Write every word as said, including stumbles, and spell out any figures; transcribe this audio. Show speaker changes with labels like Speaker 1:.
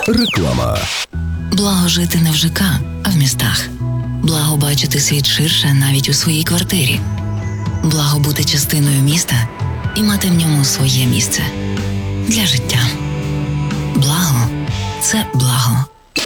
Speaker 1: Реклама.
Speaker 2: Благо жити не в ЖК, а в містах. Благо бачити світ ширше навіть у своїй квартирі. Благо бути частиною міста і мати в ньому своє місце. Для життя. Благо – це благо.